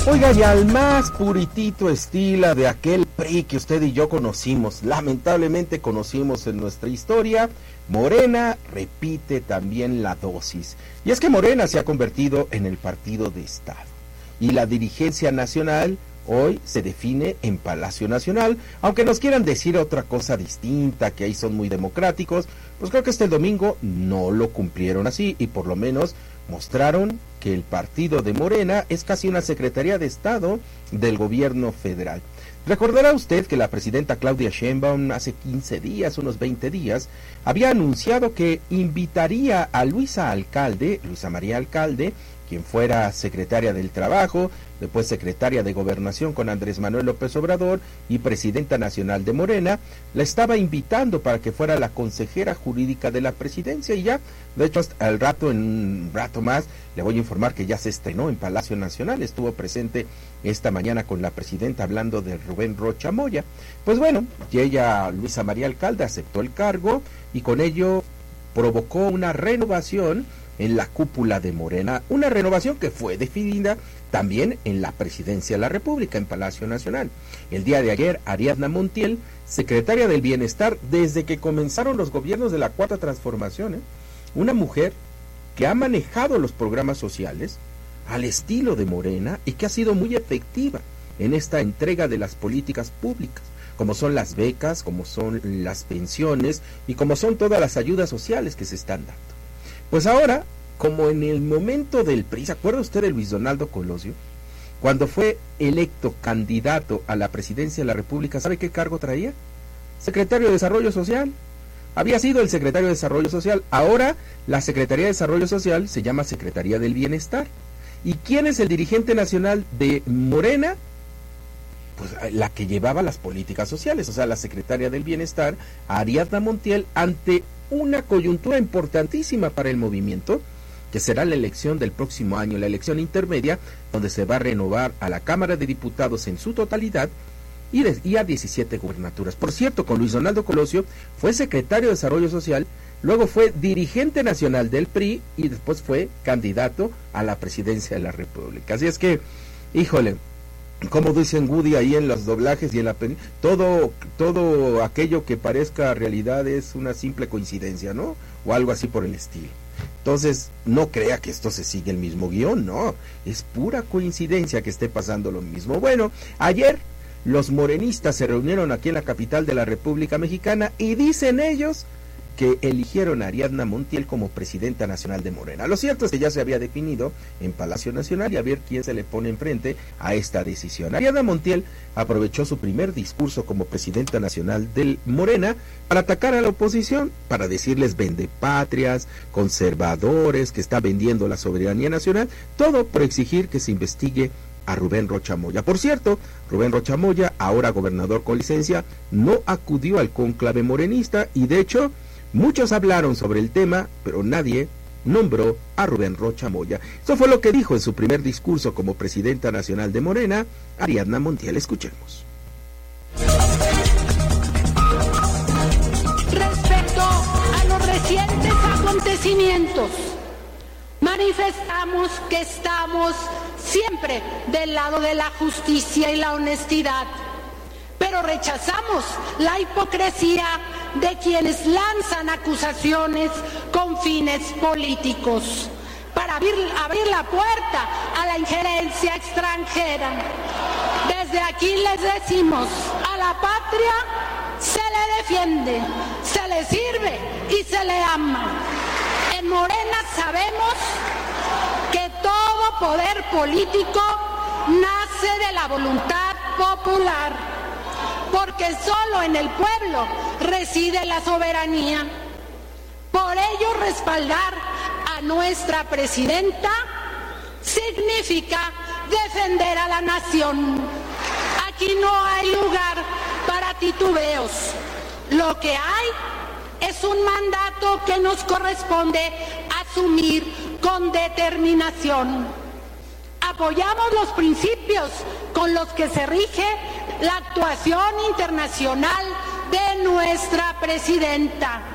Oiga, y al más puritito estilo de aquel PRI que usted y yo conocimos, lamentablemente conocimos en nuestra historia, Morena repite también la dosis. Y es que Morena se ha convertido en el partido de Estado. Y la dirigencia nacional hoy se define en Palacio Nacional, aunque nos quieran decir otra cosa distinta, que ahí son muy democráticos, pues creo que este domingo no lo cumplieron así y por lo menos mostraron que el partido de Morena es casi una secretaría de Estado del gobierno federal. Recordará usted que la presidenta Claudia Sheinbaum hace 15 días, unos 20 días, había anunciado que invitaría a Luisa María Alcalde, quien fuera secretaria del Trabajo, después secretaria de Gobernación con Andrés Manuel López Obrador y presidenta nacional de Morena, la estaba invitando para que fuera la consejera jurídica de la presidencia y ya, de hecho, en un rato más, le voy a informar que ya se estrenó en Palacio Nacional, estuvo presente esta mañana con la presidenta hablando de Rubén Rocha Moya. Pues bueno, y ella, Luisa María Alcalde, aceptó el cargo y con ello provocó una renovación en la cúpula de Morena, una renovación que fue definida también en la presidencia de la República, en Palacio Nacional. El día de ayer, Ariadna Montiel, secretaria del Bienestar, desde que comenzaron los gobiernos de la Cuarta Transformación, una mujer que ha manejado los programas sociales al estilo de Morena y que ha sido muy efectiva en esta entrega de las políticas públicas, como son las becas, como son las pensiones y como son todas las ayudas sociales que se están dando. Pues ahora, como en el momento del PRI, ¿se acuerda usted de Luis Donaldo Colosio? Cuando fue electo candidato a la presidencia de la República, ¿sabe qué cargo traía? Secretario de Desarrollo Social. Había sido el secretario de Desarrollo Social. Ahora la Secretaría de Desarrollo Social se llama Secretaría del Bienestar. ¿Y quién es el dirigente nacional de Morena? Pues la que llevaba las políticas sociales, o sea, la secretaria del Bienestar, Ariadna Montiel, ante una coyuntura importantísima para el movimiento, que será la elección del próximo año, la elección intermedia, donde se va a renovar a la Cámara de Diputados en su totalidad y a 17 gubernaturas. Por cierto, con Luis Donaldo Colosio fue secretario de Desarrollo Social, luego fue dirigente nacional del PRI y después fue candidato a la presidencia de la República. Así es que, híjole, como dicen Woody ahí en los doblajes y en la todo aquello que parezca realidad es una simple coincidencia, ¿no? O algo así por el estilo. Entonces, no crea que esto se sigue el mismo guión, no, es pura coincidencia que esté pasando lo mismo. Bueno, ayer los morenistas se reunieron aquí en la capital de la República Mexicana y dicen ellos que eligieron a Ariadna Montiel como presidenta nacional de Morena. Lo cierto es que ya se había definido en Palacio Nacional y a ver quién se le pone enfrente a esta decisión. Ariadna Montiel aprovechó su primer discurso como presidenta nacional del Morena para atacar a la oposición, para decirles vendepatrias, conservadores, que están vendiendo la soberanía nacional, todo por exigir que se investigue a Rubén Rocha Moya. Por cierto, Rubén Rocha Moya, ahora gobernador con licencia, no acudió al cónclave morenista y de hecho muchos hablaron sobre el tema, pero nadie nombró a Rubén Rocha Moya. Eso fue lo que dijo en su primer discurso como presidenta nacional de Morena, Ariadna Montiel. Escuchemos. Respecto a los recientes acontecimientos, manifestamos que estamos siempre del lado de la justicia y la honestidad, pero rechazamos la hipocresía de quienes lanzan acusaciones con fines políticos para abrir la puerta a la injerencia extranjera. Desde aquí les decimos, a la patria se le defiende, se le sirve y se le ama. En Morena sabemos que todo poder político nace de la voluntad popular, porque solo en el pueblo reside la soberanía. Por ello, respaldar a nuestra presidenta significa defender a la nación. Aquí no hay lugar para titubeos. Lo que hay es un mandato que nos corresponde asumir con determinación. Apoyamos los principios con los que se rige la actuación internacional de nuestra presidenta.